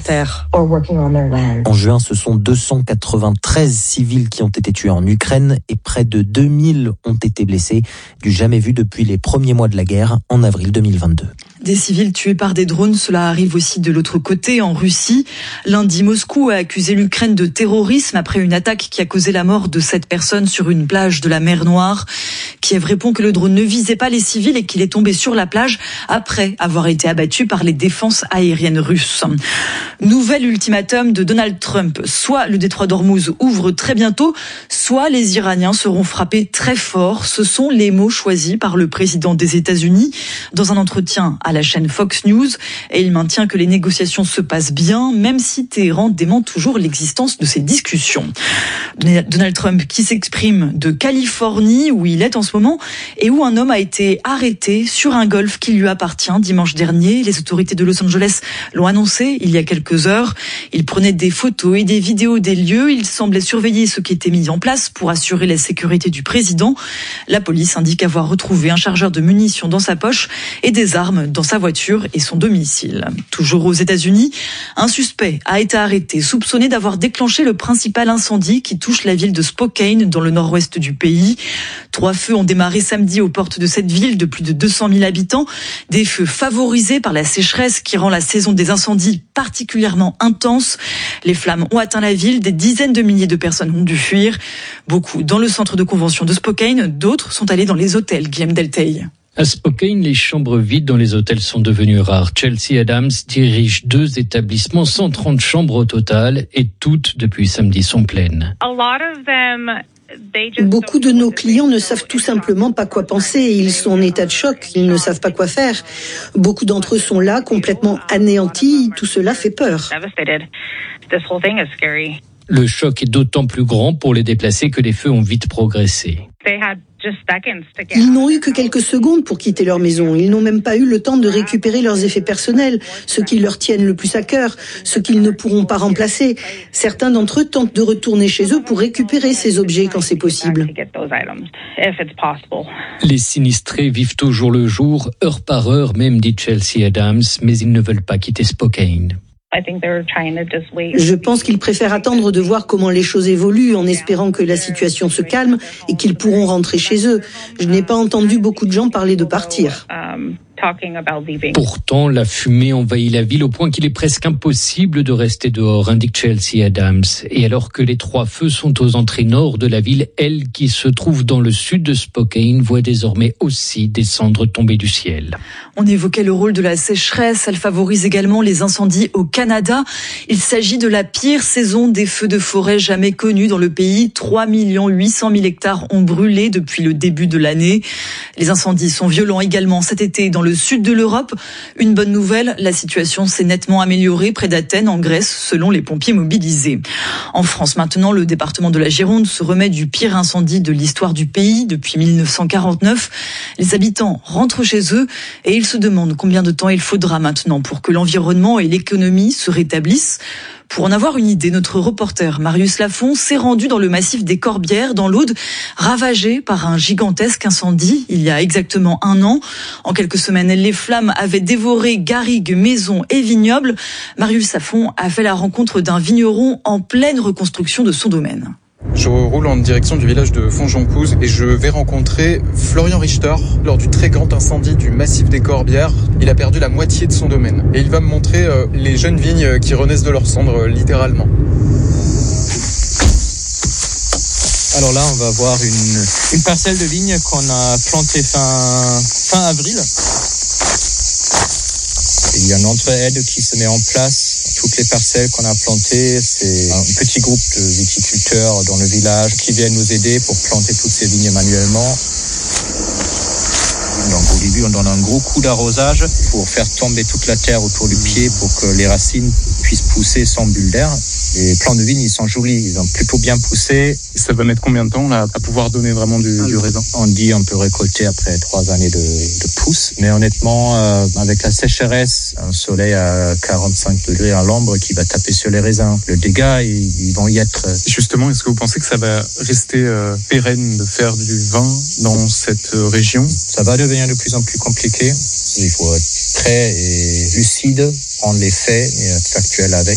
terre. En juin, ce sont 293 civils qui ont été tués en Ukraine et près de 2000 ont été blessés, du jamais vu depuis les premiers mois de la guerre en avril 2022. Des civils tués par des drones, cela arrive aussi de l'autre côté, en Russie. Lundi, Moscou a accusé l'Ukraine de terrorisme après une attaque qui a causé la mort de 7 personnes sur une plage de la mer Noire. Kiev répond que le drone ne visait pas les civils et qu'il est tombé sur la plage après avoir été abattu par les défenses aériennes russes. Nouvel ultimatum de Donald Trump. Soit le détroit d'Ormuz ouvre très bientôt, soit les Iraniens seront frappés très fort. Ce sont les mots choisis par le président des États-Unis dans un entretien à la chaîne Fox News. Et il maintient que les négociations se passent bien, même si Téhéran dément toujours l'existence de ces discussions. Donald Trump qui s'exprime de Californie, où il est en ce moment, et où un homme a été arrêté sur un golf qui lui appartient dimanche dernier. Les autorités de Los Angeles l'ont annoncé il y a quelques heures. Il prenait des photos et des vidéos des lieux. Il semblait surveiller ce qui était mis en place pour assurer la sécurité du président. La police indique avoir retrouvé un chargeur de munitions dans sa poche et des armes dans sa voiture et son domicile. Toujours aux États-Unis, un suspect a été arrêté, soupçonné d'avoir déclenché le principal incendie qui touche la ville de Spokane, dans le nord-ouest du pays. 3 feux ont démarré samedi aux portes de cette ville de plus de 200 000 habitants. Des feux favorisés par la sécheresse qui rend la saison des incendies particulièrement intense. Les flammes ont atteint la ville, des dizaines de milliers de personnes ont dû fuir. Beaucoup dans le centre de convention de Spokane, d'autres sont allés dans les hôtels. Guillaume Delteil. À Spokane, les chambres vides dans les hôtels sont devenues rares. Chelsea Adams dirige 2 établissements, 130 chambres au total, et toutes, depuis samedi, sont pleines. Beaucoup de nos clients ne savent tout simplement pas quoi penser. Ils sont en état de choc, ils ne savent pas quoi faire. Beaucoup d'entre eux sont là, complètement anéantis. Tout cela fait peur. Le choc est d'autant plus grand pour les déplacés que les feux ont vite progressé. Ils n'ont eu que quelques secondes pour quitter leur maison. Ils n'ont même pas eu le temps de récupérer leurs effets personnels, ceux qui leur tiennent le plus à cœur, ceux qu'ils ne pourront pas remplacer. Certains d'entre eux tentent de retourner chez eux pour récupérer ces objets quand c'est possible. Les sinistrés vivent au jour le jour, heure par heure même, dit Chelsea Adams, mais ils ne veulent pas quitter Spokane. Je pense qu'ils préfèrent attendre de voir comment les choses évoluent en espérant que la situation se calme et qu'ils pourront rentrer chez eux. Je n'ai pas entendu beaucoup de gens parler de partir. Pourtant, la fumée envahit la ville au point qu'il est presque impossible de rester dehors, indique Chelsea Adams. Et alors que les 3 feux sont aux entrées nord de la ville, elle, qui se trouve dans le sud de Spokane, voit désormais aussi des cendres tomber du ciel. On évoquait le rôle de la sécheresse. Elle favorise également les incendies au Canada. Il s'agit de la pire saison des feux de forêt jamais connue dans le pays. 3 800 000 hectares ont brûlé depuis le début de l'année. Les incendies sont violents également cet été dans le sud de l'Europe. Une bonne nouvelle, la situation s'est nettement améliorée près d'Athènes, en Grèce, selon les pompiers mobilisés. En France maintenant, le département de la Gironde se remet du pire incendie de l'histoire du pays depuis 1949. Les habitants rentrent chez eux et ils se demandent combien de temps il faudra maintenant pour que l'environnement et l'économie se rétablissent. Pour en avoir une idée, notre reporter Marius Lafont s'est rendu dans le massif des Corbières, dans l'Aude, ravagé par un gigantesque incendie il y a exactement 1 an. En quelques semaines, les flammes avaient dévoré garrigues, maisons et vignobles. Marius Lafont a fait la rencontre d'un vigneron en pleine reconstruction de son domaine. Je roule en direction du village de Fontjean-Couze et je vais rencontrer Florian Richter. Lors du très grand incendie du massif des Corbières, il a perdu la moitié de son domaine. Et il va me montrer les jeunes vignes qui renaissent de leurs cendres, littéralement. Alors là, on va voir une parcelle de vigne qu'on a plantée fin avril. Il y a une entraide qui se met en place. Toutes les parcelles qu'on a plantées, c'est un petit groupe de viticulteurs dans le village qui viennent nous aider pour planter toutes ces vignes manuellement. Donc au début, on donne un gros coup d'arrosage pour faire tomber toute la terre autour du pied pour que les racines puissent pousser sans bulle d'air. Les plants de vigne, ils sont jolis, ils ont plutôt bien poussé. Ça va mettre combien de temps là, à pouvoir donner vraiment du raisin ? On dit on peut récolter après 3 années de pousse. Mais honnêtement, avec la sécheresse, un soleil à 45 degrés à l'ombre qui va taper sur les raisins, le dégât, ils vont y être. Justement, est-ce que vous pensez que ça va rester pérenne de faire du vin dans cette région ? Ça va devenir de plus en plus compliqué. Il faut être prêt et lucide, prendre les faits et être factuel avec.